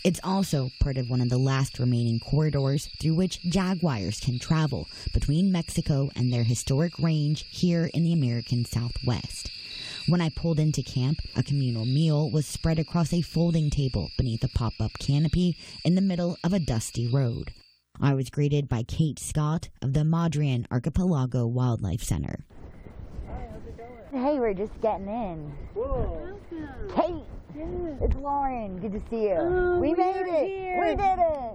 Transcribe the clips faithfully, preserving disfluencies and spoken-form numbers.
It's also part of one of the last remaining corridors through which jaguars can travel between Mexico and their historic range here in the American Southwest. When I pulled into camp, a communal meal was spread across a folding table beneath a pop-up canopy in the middle of a dusty road. I was greeted by Kate Scott of the Madrean Archipelago Wildlife Center. Hi, how's it going? Hey, we're just getting in. Whoa. Kate! Yeah. It's Lauren. Good to see you. Oh, we, we made are it. here. We did it.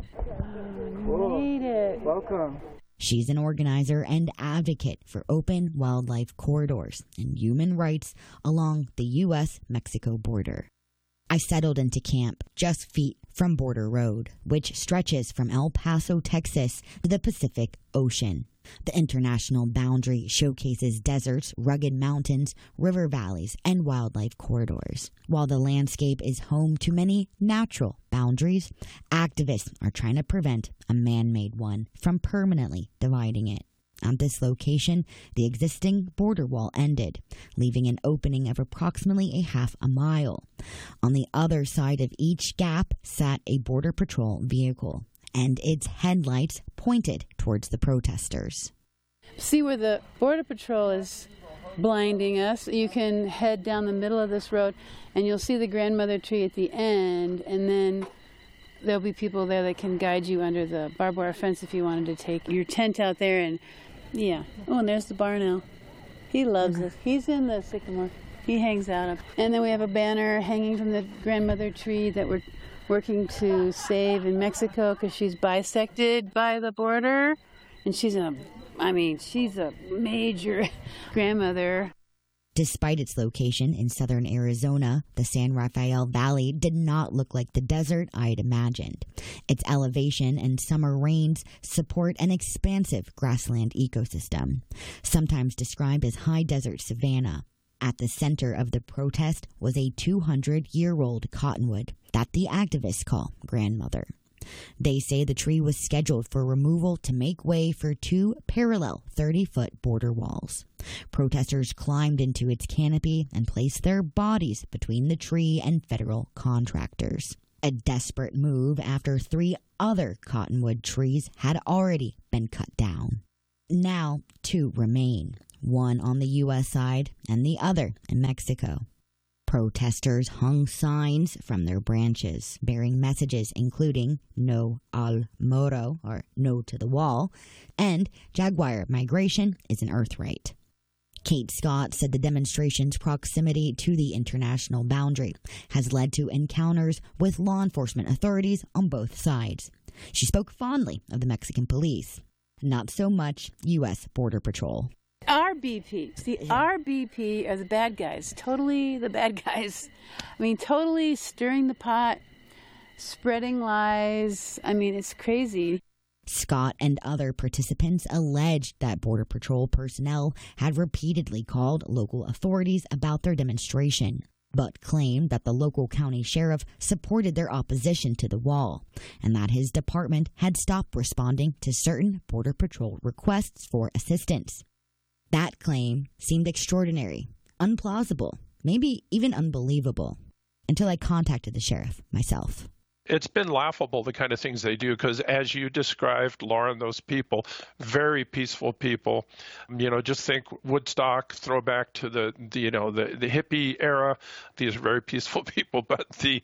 Oh, we made it. Welcome. She's an organizer and advocate for open wildlife corridors and human rights along the U S Mexico border. I settled into camp just feet from Border Road, which stretches from El Paso, Texas to the Pacific Ocean. The international boundary showcases deserts, rugged mountains, river valleys, and wildlife corridors. While the landscape is home to many natural boundaries, activists are trying to prevent a man-made one from permanently dividing it. At this location, the existing border wall ended, leaving an opening of approximately a half a mile. On the other side of each gap sat a Border Patrol vehicle, and its headlights pointed towards the protesters. See where the Border Patrol is blinding us? You can head down the middle of this road, and you'll see the grandmother tree at the end, and then there'll be people there that can guide you under the barbed wire fence if you wanted to take your tent out there. And yeah. Oh, and there's the barn owl. He loves us. He's in the sycamore. He hangs out up. And then we have a banner hanging from the grandmother tree that we're working to save in Mexico because she's bisected by the border. And she's a, I mean, she's a major grandmother. Despite its location in southern Arizona, the San Rafael Valley did not look like the desert I'd imagined. Its elevation and summer rains support an expansive grassland ecosystem, sometimes described as high desert savanna. At the center of the protest was a two hundred year old cottonwood that the activists call grandmother. They say the tree was scheduled for removal to make way for two parallel thirty foot border walls. Protesters climbed into its canopy and placed their bodies between the tree and federal contractors. A desperate move after three other cottonwood trees had already been cut down. Now two remain, one on the U S side and the other in Mexico. Protesters hung signs from their branches, bearing messages including "No al muro," or "No to the wall," and "Jaguar migration is an earth right." Kate Scott said the demonstration's proximity to the international boundary has led to encounters with law enforcement authorities on both sides. She spoke fondly of the Mexican police, not so much U S Border Patrol. R B P. See, yeah. R B P are the bad guys. Totally the bad guys. I mean, totally stirring the pot, spreading lies. I mean, it's crazy. Scott and other participants alleged that Border Patrol personnel had repeatedly called local authorities about their demonstration, but claimed that the local county sheriff supported their opposition to the wall, and that his department had stopped responding to certain Border Patrol requests for assistance. That claim seemed extraordinary, unplausible, maybe even unbelievable, until I contacted the sheriff myself. It's been laughable, the kind of things they do, because as you described, Lauren, those people, very peaceful people. You know, just think Woodstock, throwback to the, the you know, the, the hippie era. These are very peaceful people, but the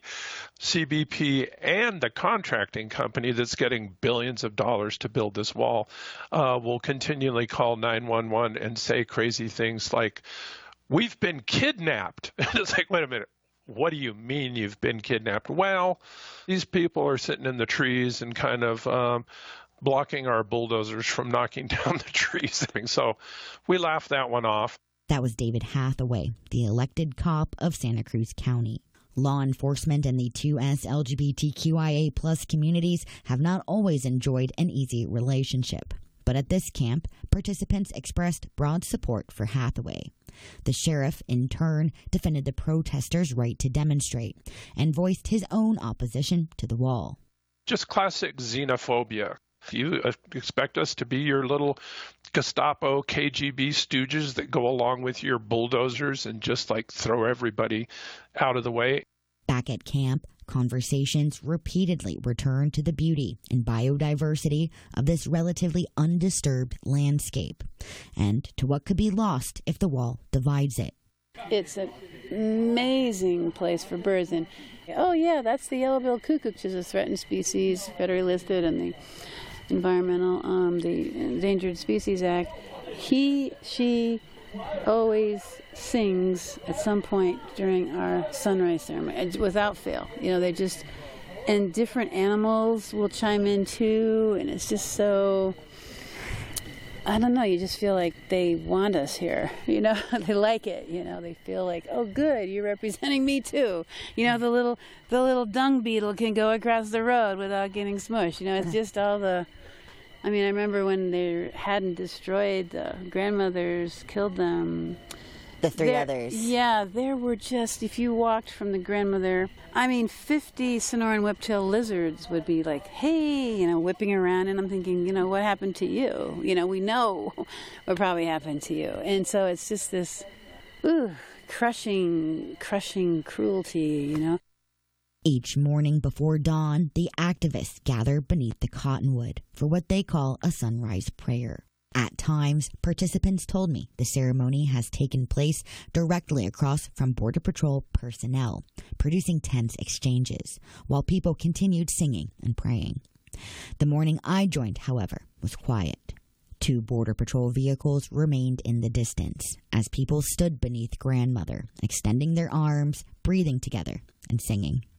C B P and the contracting company that's getting billions of dollars to build this wall uh, will continually call nine one one and say crazy things like, "We've been kidnapped." And it's like, wait a minute. What do you mean you've been kidnapped? Well, these people are sitting in the trees and kind of um, blocking our bulldozers from knocking down the trees. So we laughed that one off. That was David Hathaway, the elected cop of Santa Cruz County. Law enforcement and the two S L G B T Q I A plus communities have not always enjoyed an easy relationship. But at this camp, participants expressed broad support for Hathaway. The sheriff, in turn, defended the protesters' right to demonstrate and voiced his own opposition to the wall. Just classic xenophobia. You expect us to be your little Gestapo, K G B stooges that go along with your bulldozers and just like throw everybody out of the way? Back at camp, conversations repeatedly returned to the beauty and biodiversity of this relatively undisturbed landscape, and to what could be lost if the wall divides it. It's an amazing place for birds. And, oh yeah, that's the yellow-billed cuckoo, which is a threatened species, federally listed in the environmental, um, the Endangered Species Act. He, she always sings at some point during our sunrise ceremony, without fail. You know, they just, and different animals will chime in too, and it's just so, I don't know, you just feel like they want us here, you know, they like it, you know, they feel like, oh good, you're representing me too. You know, the little, the little dung beetle can go across the road without getting smushed, you know, it's just all the, I mean, I remember when they hadn't destroyed the grandmothers, killed them. The three there, others. Yeah, there were just, if you walked from the grandmother, I mean, fifty Sonoran whiptail lizards would be like, hey, you know, whipping around. And I'm thinking, you know, what happened to you? You know, we know what probably happened to you. And so it's just this, ooh, crushing, crushing cruelty, you know. Each morning before dawn, the activists gather beneath the cottonwood for what they call a sunrise prayer. At times, participants told me the ceremony has taken place directly across from Border Patrol personnel, producing tense exchanges, while people continued singing and praying. The morning I joined, however, was quiet. Two Border Patrol vehicles remained in the distance as people stood beneath grandmother, extending their arms, breathing together, and singing.